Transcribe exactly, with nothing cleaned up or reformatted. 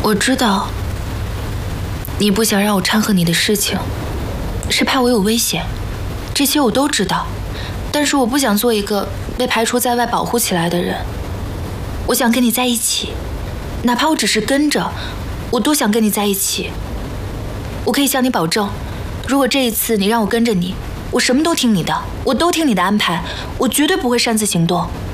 我知道，你不想让我掺和你的事情，是怕我有危险，这些我都知道。但是我不想做一个被排除在外、保护起来的人。我想跟你在一起，哪怕我只是跟着，我都想跟你在一起。我可以向你保证，如果这一次你让我跟着你，我什么都听你的，我都听你的安排，我绝对不会擅自行动。